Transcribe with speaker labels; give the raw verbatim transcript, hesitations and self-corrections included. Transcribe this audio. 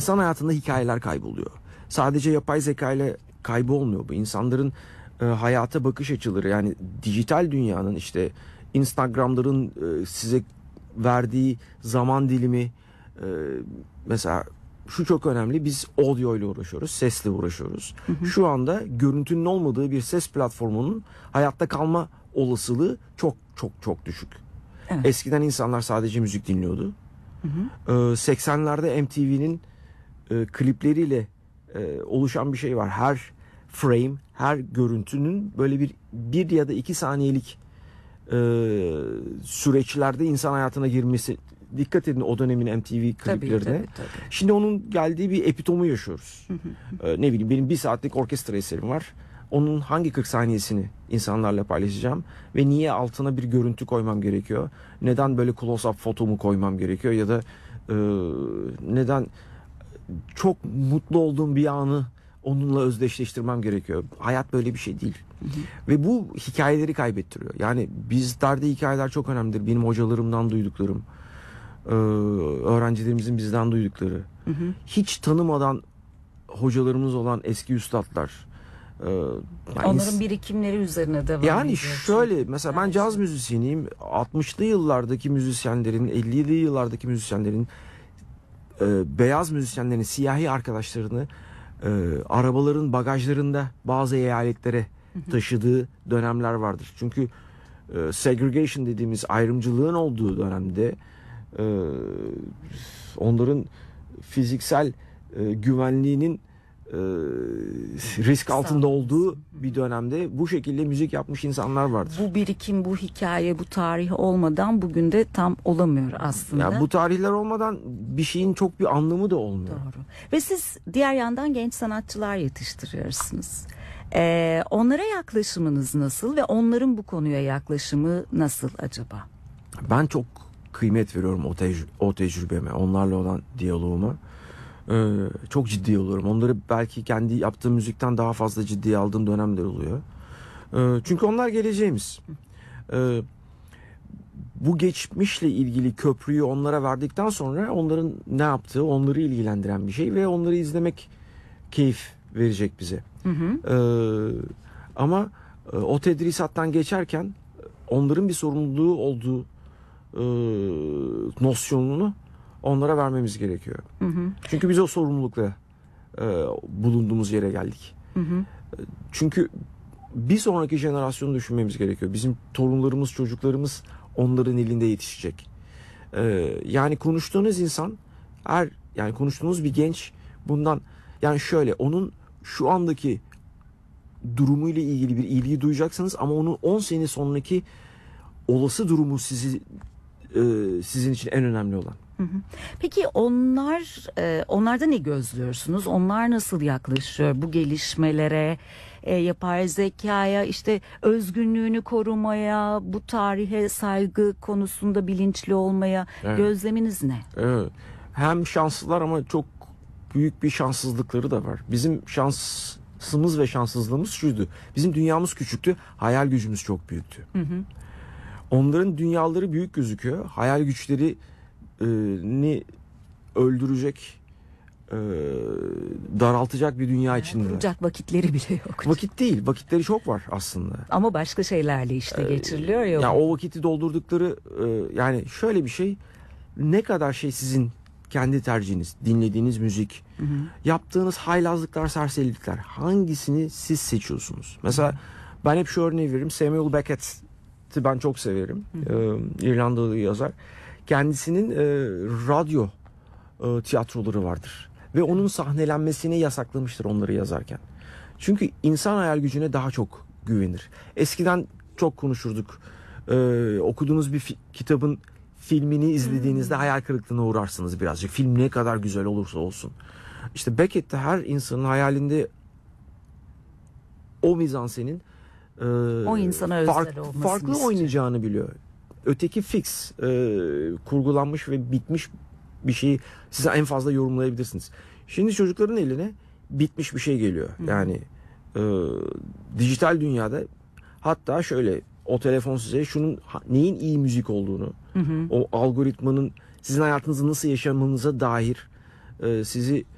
Speaker 1: insan hayatında hikayeler kayboluyor. Sadece yapay zeka ile kaybolmuyor bu. İnsanların e, hayata bakış açıları, yani dijital dünyanın, işte Instagram'ların e, size verdiği zaman dilimi, e, mesela şu çok önemli, biz audio ile uğraşıyoruz, sesle uğraşıyoruz. Hı hı. Şu anda görüntünün olmadığı bir ses platformunun hayatta kalma olasılığı çok çok çok düşük. Evet. Eskiden insanlar sadece müzik dinliyordu. Hı hı. seksenlerde M T V'nin e, klipleriyle e, oluşan bir şey var. Her frame, her görüntünün böyle bir bir ya da iki saniyelik e, süreçlerde insan hayatına girmesi. Dikkat edin o dönemin M T V kliplerine. Tabii, tabii, tabii. Şimdi onun geldiği bir epitomu yaşıyoruz. Hı hı. Ee, ne bileyim, benim bir saatlik orkestra eserim var. Onun hangi kırk saniyesini insanlarla paylaşacağım ve niye altına bir görüntü koymam gerekiyor? Neden böyle close-up fotomu koymam gerekiyor? Ya da e, neden çok mutlu olduğum bir anı onunla özdeşleştirmem gerekiyor? Hayat böyle bir şey değil. Hı hı. Ve bu hikayeleri kaybettiriyor. Yani bizlerde hikayeler çok önemlidir. Benim hocalarımdan duyduklarım, öğrencilerimizin bizden duydukları, hı hı. hiç tanımadan hocalarımız olan eski üstadlar.
Speaker 2: Yani onların birikimleri üzerine devam ediyor.
Speaker 1: Yani şöyle, mesela ben caz müzisyeniyim. altmışlı yıllardaki müzisyenlerin, ellili yıllardaki müzisyenlerin, beyaz müzisyenlerin siyahi arkadaşlarını arabaların bagajlarında bazı eyaletlere taşıdığı dönemler vardır. Çünkü segregation dediğimiz ayrımcılığın olduğu dönemde onların fiziksel güvenliğinin risk altında olduğu bir dönemde bu şekilde müzik yapmış insanlar vardır.
Speaker 2: Bu birikim, bu hikaye, bu tarih olmadan bugün de tam olamıyor aslında.
Speaker 1: Ya bu tarihler olmadan bir şeyin çok bir anlamı da olmuyor.
Speaker 2: Doğru. Ve siz diğer yandan genç sanatçılar yetiştiriyorsunuz. Ee, onlara yaklaşımınız nasıl ve onların bu konuya yaklaşımı nasıl acaba?
Speaker 1: Ben çok kıymet veriyorum o, tecrü- o tecrübeme, onlarla olan diyaloğuma. Ee, çok ciddi oluyorum. Onları belki kendi yaptığım müzikten daha fazla ciddiye aldığım dönemler oluyor. Ee, çünkü onlar geleceğimiz. Ee, bu geçmişle ilgili köprüyü onlara verdikten sonra onların ne yaptığı onları ilgilendiren bir şey ve onları izlemek keyif verecek bize. Hı hı. Ee, ama e, o tedrisattan geçerken onların bir sorumluluğu olduğu e, nosyonunu onlara vermemiz gerekiyor. Hı hı. Çünkü biz o sorumlulukla e, bulunduğumuz yere geldik. Hı hı. Çünkü bir sonraki jenerasyonu düşünmemiz gerekiyor. Bizim torunlarımız, çocuklarımız onların elinde yetişecek. E, yani konuştuğunuz insan, her yani konuştuğunuz bir genç bundan, yani şöyle, onun şu andaki durumuyla ilgili bir ilgi duyacaksınız ama onun on sene sonraki olası durumu sizi e, sizin için en önemli olan.
Speaker 2: Peki onlar, onlarda ne gözlüyorsunuz? Onlar nasıl yaklaşıyor bu gelişmelere, yapay zekaya, işte özgünlüğünü korumaya, bu tarihe saygı konusunda bilinçli olmaya? Evet. Gözleminiz ne?
Speaker 1: Evet. Hem şanslılar ama çok büyük bir şanssızlıkları da var. Bizim şansımız ve şanssızlığımız şuydu: bizim dünyamız küçüktü, hayal gücümüz çok büyüktü. Hı hı. Onların dünyaları büyük gözüküyor, hayal güçleri ni öldürecek, e, daraltacak bir dünya yani içinde.
Speaker 2: Duracak vakitleri bile yok.
Speaker 1: Vakit değil, vakitleri çok var aslında.
Speaker 2: Ama başka şeylerle işte ee, geçiriliyor ya.
Speaker 1: Ya o vakiti doldurdukları, e, yani şöyle bir şey, ne kadar şey sizin kendi tercihiniz, dinlediğiniz müzik, hı hı. yaptığınız haylazlıklar, serserilikler, hangisini siz seçiyorsunuz? Mesela hı. ben hep şu örneği veririm, Samuel Beckett'i ben çok severim, hı hı. Ee, İrlandalı yazar. Kendisinin e, radyo e, tiyatroları vardır. Ve onun sahnelenmesini yasaklamıştır onları yazarken. Çünkü insan hayal gücüne daha çok güvenir. Eskiden çok konuşurduk. E, okuduğunuz bir fi- kitabın filmini izlediğinizde hmm. hayal kırıklığına uğrarsınız birazcık. Film ne kadar güzel olursa olsun. İşte Beckett'te her insanın hayalinde o mizansenin e,
Speaker 2: o insana özel
Speaker 1: fark,
Speaker 2: olmasını
Speaker 1: farklı
Speaker 2: istiyor.
Speaker 1: oynayacağını biliyor. Öteki fix, e, kurgulanmış ve bitmiş bir şeyi siz en fazla yorumlayabilirsiniz. Şimdi çocukların eline bitmiş bir şey geliyor. Hı. Yani e, dijital dünyada, hatta şöyle, o telefon size şunun neyin iyi müzik olduğunu, hı hı. o algoritmanın sizin hayatınızı nasıl yaşamanıza dair e, sizi